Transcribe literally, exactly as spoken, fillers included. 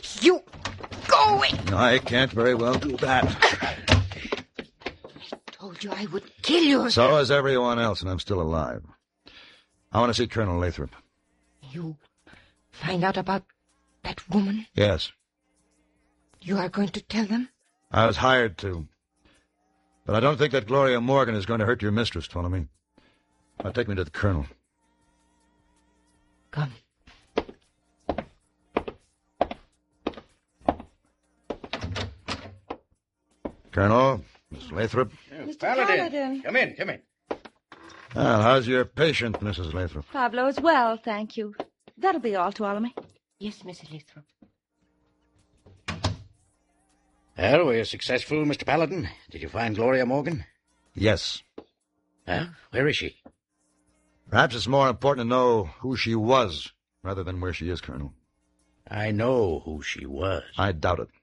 You go away. I can't very well do that. I told you I would kill you. So is everyone else, and I'm still alive. I want to see Colonel Lathrop. You find out about that woman? Yes. You are going to tell them? I was hired to. But I don't think that Gloria Morgan is going to hurt your mistress, Ptolemy. Now take me to the Colonel. Come. Colonel, Miss Lathrop. Mister Paladin. Paladin. Come in, come in. Well, how's your patient, Missus Lathrop? Pablo is well, thank you. That'll be all, Ptolemy. Yes, Missus Lathrop. Well, were you successful, Mister Paladin? Did you find Gloria Morgan? Yes. Huh? Where is she? Perhaps it's more important to know who she was rather than where she is, Colonel. I know who she was. I doubt it.